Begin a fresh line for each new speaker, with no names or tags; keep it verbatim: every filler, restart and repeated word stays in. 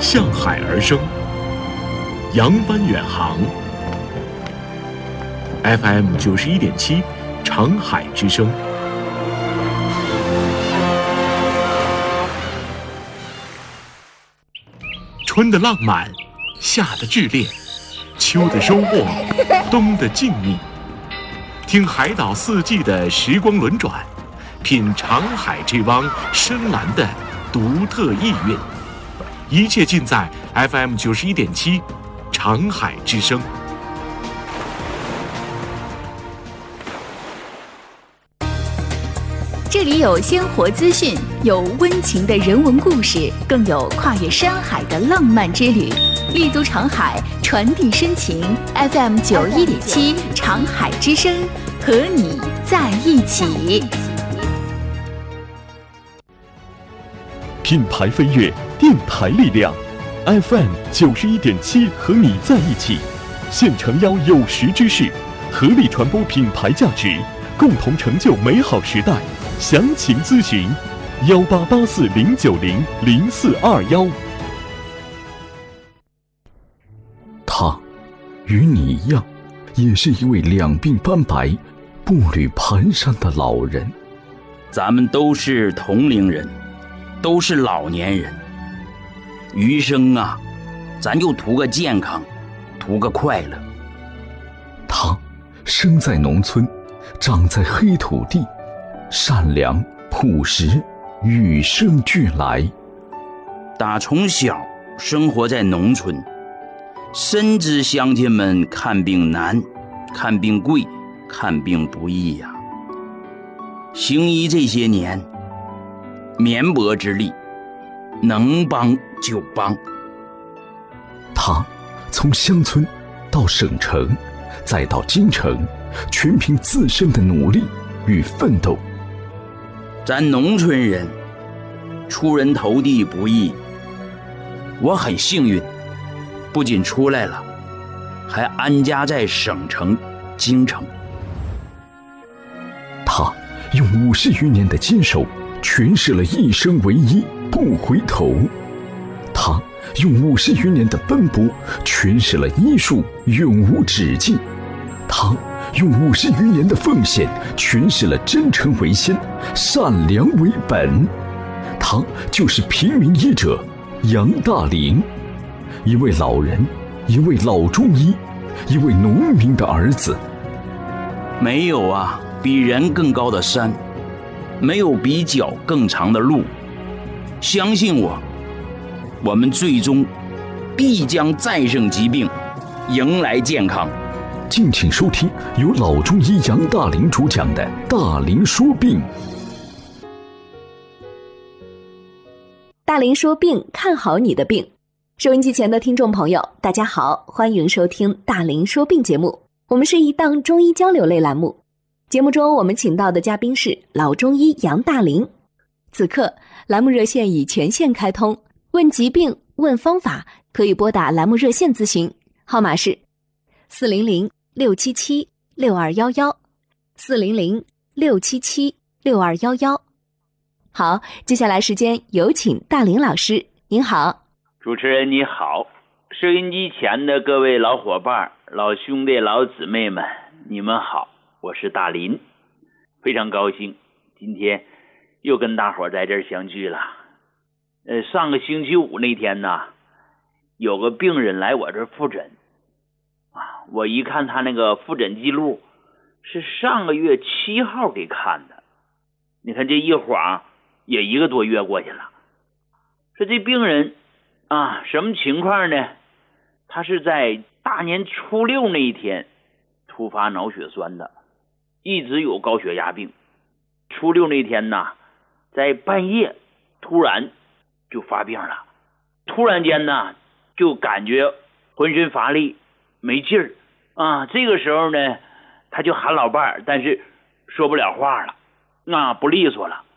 向海而生，扬帆远航。F M 九十一点七，长海之声。春的浪漫，夏的炽烈，秋的收获，冬的静谧。听海岛四季的时光轮转，品长海这汪深蓝的独特意蕴。一切尽在 F M 九十一点七，长海之声。
这里有鲜活资讯，有温情的人文故事，更有跨越山海的浪漫之旅。立足长海，传递深情。F M 九一点七，长海之声，和你在一起。
品牌飞跃，电台力量 ，F M 九十一点七，和你在一起。现诚邀有识之士，合力传播品牌价值，共同成就美好时代。详情咨询幺八八四零九零零四二幺。
他与你一样，也是一位两鬓斑白、步履蹒跚的老人。
咱们都是同龄人，都是老年人，余生啊，咱就图个健康，图个快乐。
他生在农村，长在黑土地，善良朴实，与生俱来。
打从小生活在农村，深知乡亲们看病难，看病贵，看病不易呀、啊。行医这些年，绵薄之力，能帮就帮。
他从乡村到省城，再到京城，全凭自身的努力与奋斗。
咱农村人出人头地不易，我很幸运，不仅出来了，还安家在省城京城。
他用五十余年的坚守诠释了一生唯一不回头，他用五十余年的奔波诠释了医术永无止境，他用五十余年的奉献诠释了真诚为先，善良为本。他就是平民医者杨大林，一位老人，一位老中医，一位农民的儿子。
没有啊比人更高的山，没有比脚更长的路。相信我，我们最终必将战胜疾病，迎来健康。
敬请收听由老中医杨大林主讲的《大林说病》。
大林说病，看好你的病。收音机前的听众朋友，大家好，欢迎收听《大林说病》节目。我们是一档中医交流类栏目，节目中我们请到的嘉宾是老中医杨大林。此刻栏目热线已全线开通，问疾病问方法可以拨打栏目热线咨询，号码是四零零六七七六二幺幺，四零零六七七六二幺幺。好，接下来时间有请大林老师，您好。
主持人你好，收音机前的各位老伙伴、老兄弟、老姊妹们，你们好，我是大林，非常高兴今天又跟大伙在这儿相聚了。呃，上个星期五那天呢，有个病人来我这儿复诊啊，我一看他那个复诊记录是上个月七号给看的，你看这一晃也一个多月过去了。说这病人啊，什么情况呢？他是在大年初六那一天突发脑血栓的，一直有高血压病。初六那天呢，在半夜突然就发病了，突然间呢就感觉浑身乏力没劲儿啊。这个时候呢他就喊老伴儿，但是说不了话了，那不利索了。